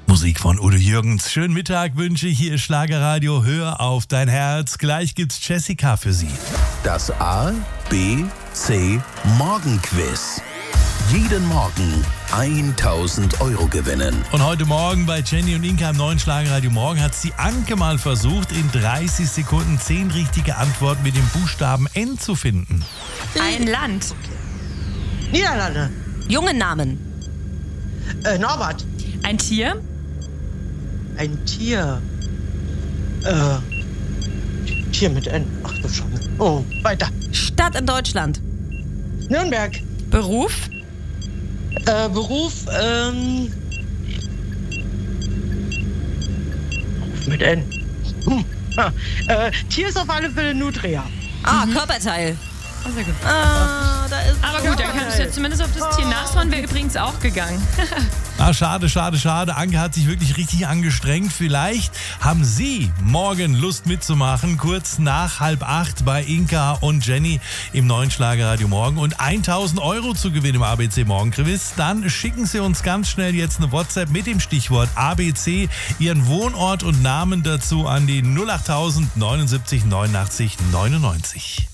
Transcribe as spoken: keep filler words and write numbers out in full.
Musik von Udo Jürgens. Schönen Mittag wünsche ich, hier ist Schlagerradio. Hör auf dein Herz. Gleich gibt's Jessica für Sie. Das A, B, C Morgenquiz. Jeden Morgen tausend Euro gewinnen. Und heute Morgen bei Jenny und Inka im neuen Schlagerradio Morgen hat die Anke mal versucht, in dreißig Sekunden zehn richtige Antworten mit dem Buchstaben N zu finden. Ein Land. Niederlande. Jungen Namen. Äh, Norbert. Ein Tier. Ein Tier. Äh. Tier mit N. Ach du Schande. Oh, weiter. Stadt in Deutschland. Nürnberg. Beruf. Äh, Beruf, ähm. Beruf mit N. Hm. Ah, äh, Tier ist auf alle Fälle Nutria. Ah, mhm. Körperteil. Oh, sehr gut. Ah, da ist Aber gut, dann kannst du jetzt zumindest auf das Tier nachschauen. Wäre übrigens auch gegangen. Ah, schade, schade, schade. Anke hat sich wirklich richtig angestrengt. Vielleicht haben Sie morgen Lust mitzumachen, kurz nach halb acht bei Inka und Jenny im neuen Schlagerradio Morgen und tausend Euro zu gewinnen im A B C Morgenquiz. Dann schicken Sie uns ganz schnell jetzt eine WhatsApp mit dem Stichwort A B C, Ihren Wohnort und Namen dazu an die null acht null null neunundsiebzig neunundachtzig neunundneunzig.